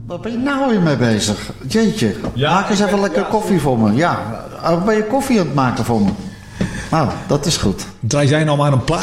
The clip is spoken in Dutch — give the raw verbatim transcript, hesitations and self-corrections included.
Waar ben je nou weer mee bezig? Jeetje, Ja, maak eens ik even ben- lekker ja, koffie voor me. Ja, oh, ben je koffie aan het maken voor me? Nou, dat is goed. Draai jij nou maar een plaat